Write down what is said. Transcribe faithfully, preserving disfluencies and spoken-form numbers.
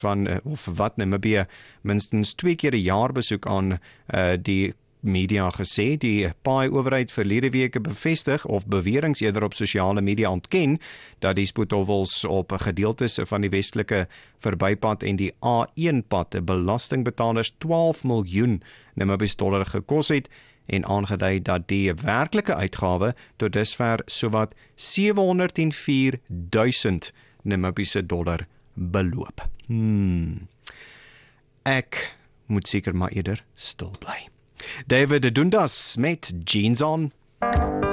van uh, of wat Namibië minstens twee keer 'n jaar besoek aan uh, die media gesê. Die paai-owerheid verlede week bevestig of beweringe eerder op sosiale media ontken dat die spoedhobbels op gedeeltes van die westelike verbypad en die A een pad 'n belastingbetalers twaalf miljoen Namibiese dollar gekos het en aangedui dat die werklike uitgawe tot dusver sowat sewehonderdvier duisend Namibiese dollar beloop. Hmm. Ek moet seker maar eerder stil bly. David Dundas met Jeans On.